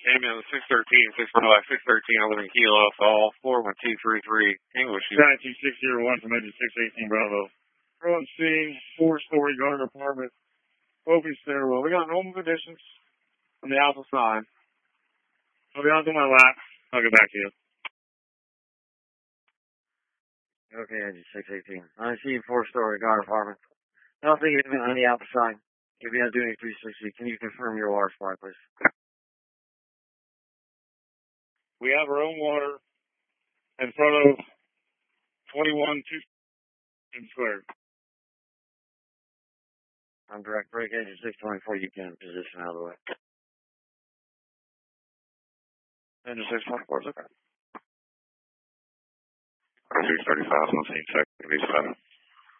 Amen. 613, 613. I live in Kilo. All 41233 English. 92601 from engine 618 Bravo. Road C, 4-story garden apartment. Open stairwell. We got normal conditions on the alpha side. I'll be on to my lap. I'll get back to you. Okay, engine 618. I see 4-story garden apartment. Nothing on the alpha side. If you're not doing 360, can you confirm your water supply, please? We have our own water in front of 21-2 squared. I'm direct brake, engine 624. You can position out of the way. Engine 624 is okay. 635, 1 second, 7.